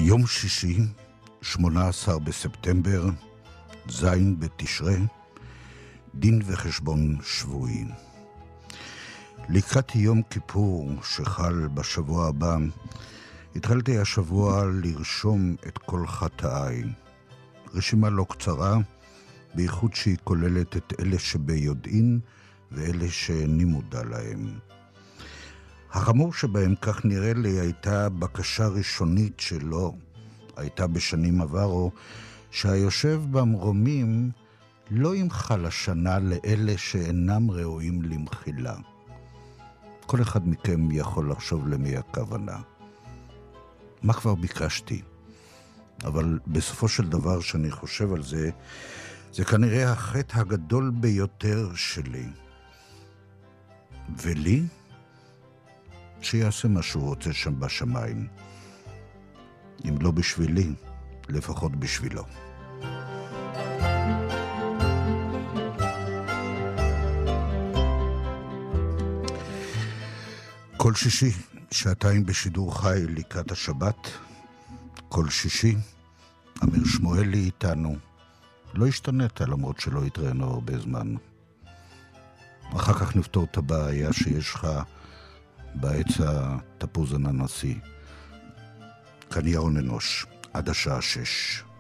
יום שישי, 18 בספטמבר, זין בתשרה, דין וחשבון שבועי. לקראת יום כיפור שחל בשבוע הבא, התחלתי השבוע לרשום את כל חטאיי. רשימה לא קצרה, בייחוד שהיא כוללת את אלה שביודעין ואלה שאיני מודע להם. החמור שבהם, כך נראה לי, הייתה בקשה ראשונית שלו, הייתה בשנים עברו, שהיושב במרומים לא ימחה לשנה לאלה שאינם ראויים למחילה. כל אחד מכם יכול לחשוב למי הכוונה. מה כבר ביקשתי? אבל בסופו של דבר שאני חושב על זה, זה כנראה החטא הגדול ביותר שלי. ולי? שיעשה מה שהוא רוצה שם בשמיים. אם לא בשבילי, לפחות בשבילו. כל שישי, שעתיים בשידור חי לקראת השבת. כל שישי, אמיר שמואלי איתנו. לא השתנית למרות שלא התראינו הרבה זמן. אחר כך נפתור את הבעיה שיש לך בעץ התפוז הננסי. כאן ירון אנוש, עד השעה 6.